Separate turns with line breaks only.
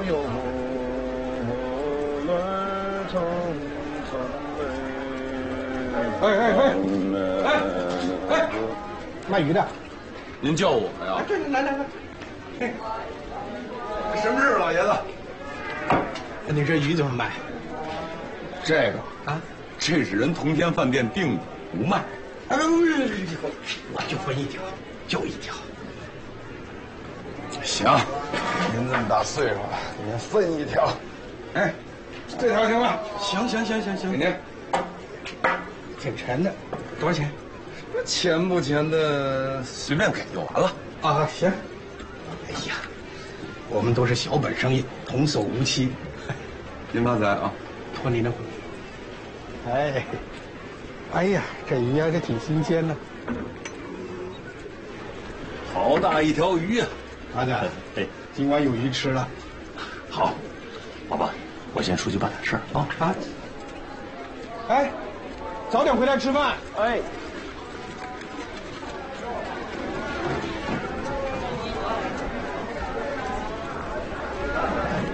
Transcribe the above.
游轮匆匆
哎，卖鱼的，
您叫我呀？
这来，什么事，老爷子？你这鱼怎么卖？
这个啊，这是人同天饭店订的，不卖。
不是，我就分一条，就一条。
行，您这么大岁数了，您分一条。
哎，这条行吗？行，
给您。
挺沉的，多少钱？
钱不钱的，随便给就完了。
啊，行。哎呀，我们都是小本生意，童叟无欺。
您发财啊！
托您的福。哎呀，这鱼还是挺新鲜的。
好大一条鱼呀！
阿仔，今晚有鱼吃了。
好，老板，我先出去办点事儿啊。
哎，早点回来吃饭。
哎。